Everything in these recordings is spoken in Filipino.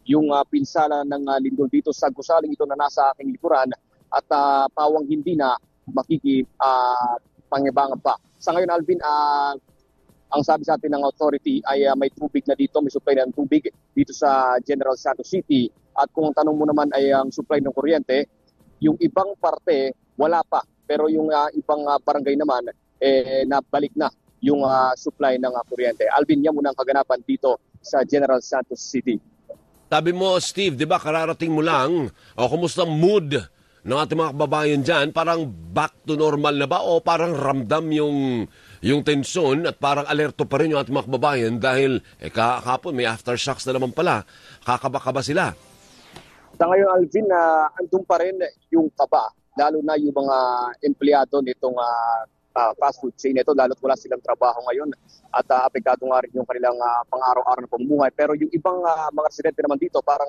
yung pinsala ng lindol dito sa gusaling ito na nasa aking likuran at pawang hindi na pangibangan pa. Sa ngayon, Alvin, ang sabi sa atin ng authority ay may tubig na dito, may supply ng tubig dito sa General Santos City. At kung tanong mo naman ay ang supply ng kuryente, yung ibang parte wala pa. Pero yung ibang barangay naman, nabalik na yung supply ng kuryente. Alvin, yan muna ang kaganapan dito sa General Santos City. Sabi mo, Steve, di ba kararating mo lang, kumusta mood ng ating mga kababayan dyan? Parang back to normal na ba o parang ramdam yung tensyon at parang alerto pa rin yung ating mga kababayan dahil kahapon may aftershocks na naman pala. Kakaba-kaba sila. Sa ngayon, Alvin, andun pa rin yung kaba, lalo na yung mga empleyado nitong fast food chain ito, lalo't wala silang trabaho ngayon at apektado nga rin yung kanilang pang-araw-araw na pamumuhay. Pero yung ibang mga residente naman dito, parang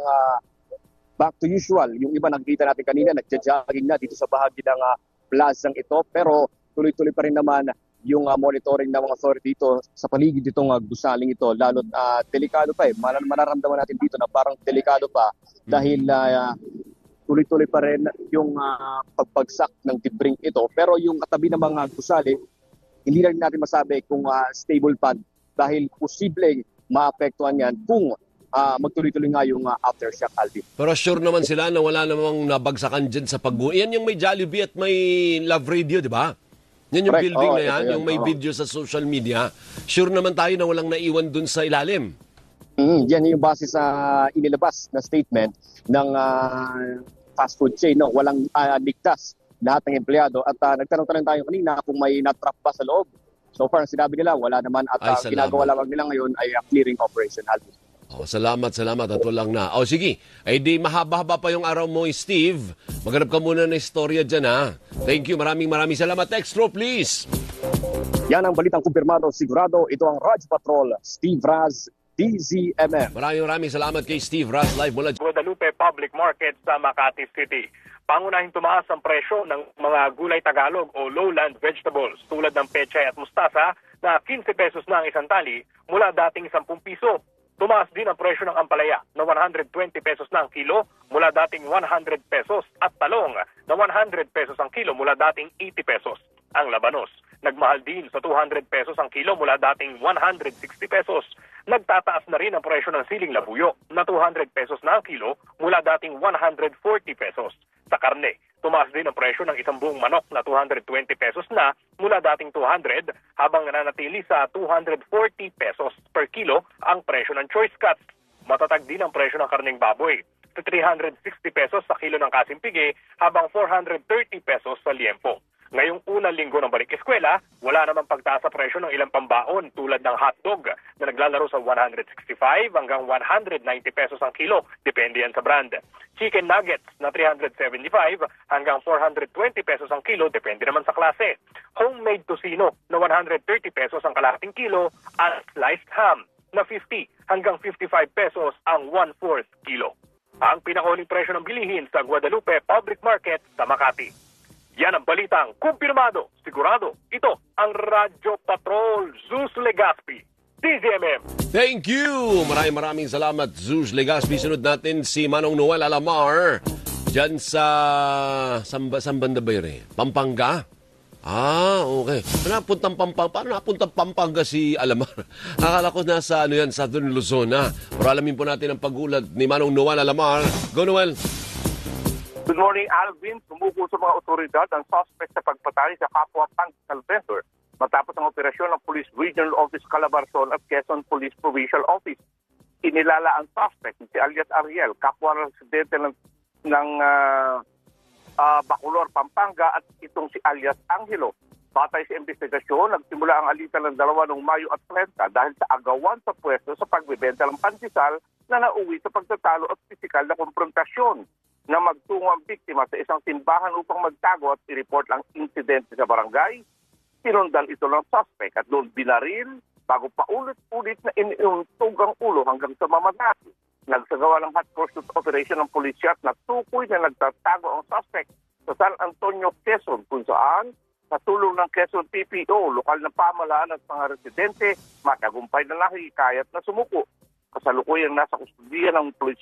back to usual. Yung iba nakikita natin kanina, nagja-jogging na dito sa bahagi ng plazang ito. Pero tuloy-tuloy pa rin naman yung monitoring ng mga authority dito sa paligid itong gusaling ito. Lalo't delikado pa manaramdaman natin dito na parang delikado pa dahil tuloy-tuloy pa rin yung pagpagsak ng debris ito. Pero yung katabi ng mga gusali, hindi na rin natin masabi kung stable pa dahil posibleng maapektuhan yan kung magtuloy-tuloy nga yung aftershock, Alvin. Pero sure naman sila na wala namang nabagsakan dyan sa yan yung may Jollibee at may Love Radio, di ba? Yan yung Correct. building na yan, yung may video sa social media. Sure naman tayo na walang naiwan dun sa ilalim. Yan yung base sa inilabas na statement ng fast food chain. No? Walang ligtas lahat ng empleyado. At nagtanong-tanong tayo kanina kung may natrap ba sa loob. So far, sinabi nila wala naman at ginagawa lang nila ngayon ay clearing operation, Alvin. Salamat at walang na. Sige, ay di mahaba-haba pa yung araw mo, Steve. Maghanap ka muna ng istorya dyan, ha? Thank you, maraming salamat. Text through, please. Yan ang balitang kumpirmado, sigurado. Ito ang Radyo Patrol, Steve Raz, DZMM. Maraming salamat kay Steve Raz, live mula Guadalupe Public Market sa Makati City. Pangunahing tumaas ang presyo ng mga gulay Tagalog o lowland vegetables tulad ng pechay at mustasa na 15 pesos na ang isang tali mula dating 10 piso. Tumaas din ang presyo ng ampalaya na 120 pesos na ang kilo mula dating 100 pesos at talong na 100 pesos ang kilo mula dating 80 pesos. Ang labanos, nagmahal din sa 200 pesos ang kilo mula dating 160 pesos. Nagtataas na rin ang presyo ng siling labuyo na 200 pesos na ang kilo mula dating 140 pesos. Sa karne, tumaas din ang presyo ng isang buong manok na 220 pesos na mula dating 200 habang nananatili sa 240 pesos per kilo ang presyo ng choice cuts. Matatag din ang presyo ng karneng baboy sa 360 pesos sa kilo ng kasimpige habang 430 pesos sa liempo. Ngayong unang linggo ng balik eskwela, wala namang pagtaas sa presyo ng ilang pambaon tulad ng hotdog na naglalaro sa 165 hanggang 190 pesos ang kilo, depende yan sa brand. Chicken nuggets na 375 hanggang 420 pesos ang kilo, depende naman sa klase. Homemade tocino na 130 pesos ang kalahating kilo at sliced ham na 50 hanggang 55 pesos ang 1/4 kilo. Ang pinakauling presyo ng bilihin sa Guadalupe Public Market sa Makati. Yan ang balitang kumpirmado, sigurado. Ito ang Radyo Patrol, Zeus Legaspi, DZMM. Thank you! Maraming salamat, Zeus Legaspi. Sunod natin si Manong Noel Alamar dyan sa... Saan banda ba yun? Pampanga? Okay. Paano napuntang Pampanga si Alamar? Akala ko nasa Southern Luzon na. Pero alamin po natin ang pag-ulat ni Manong Noel Alamar. Go, Noel! Good morning, Alvin. Sumuko sa mga otoridad ang suspect sa pagpatay sa kapwa pangkal vendor matapos ang operasyon ng Police Regional Office Calabarzon at Quezon Police Provincial Office. Inilala ang suspect, si alias Ariel, kapwa residente ng Bacolor, Pampanga at itong si alias Angelo. Batay sa investigasyon, nagsimula ang alitan ng dalawa noong Mayo at 30 dahil sa agawan sa pwesto sa pagbebenta ng pandesal na nauwi sa pagtatalo at pisikal na konfrontasyon na magtungo ang biktima sa isang simbahan upang magtago at i-report ang insidente sa barangay. Sinundan ito ng suspect at doon binaril bago paulit-ulit na iniuntog ang ulo hanggang sa mamatay. Nagsagawa ng hot pursuit operation ng pulisya at natukoy na nagtatago ang suspect sa San Antonio, Quezon, kung saan sa tulong ng Quezon PPO, lokal na pamahalaan at mga residente, matagumpay na nakikayat na sumuko. Kasalukuyang nasa kustudiya ng Police